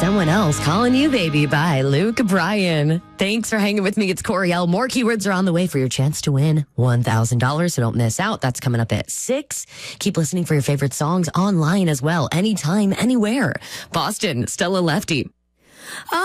Someone Else Calling You Baby by Luke Bryan. Thanks for hanging with me. It's Coriel. More keywords are on the way for your chance to win $1,000, so don't miss out. That's coming up at 6. Keep listening for your favorite songs online as well, anytime, anywhere. Boston, Stella Lefty.